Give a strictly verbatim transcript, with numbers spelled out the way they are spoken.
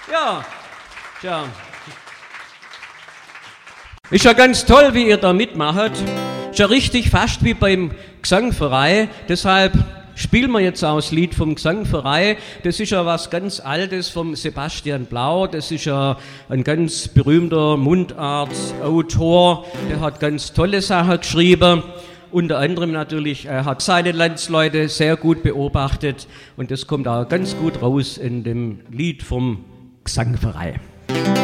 Ja, tja. Ist ja ganz toll, wie ihr da mitmacht. Ist ja richtig fast wie beim Gesangverein. Deshalb spielen wir jetzt auch das Lied vom Gesangverein. Das ist ja was ganz Altes vom Sebastian Blau. Das ist ja ein ganz berühmter Mundartautor. Der hat ganz tolle Sachen geschrieben. Unter anderem natürlich, er hat seine Landsleute sehr gut beobachtet. Und das kommt auch ganz gut raus in dem Lied vom Gesangverein.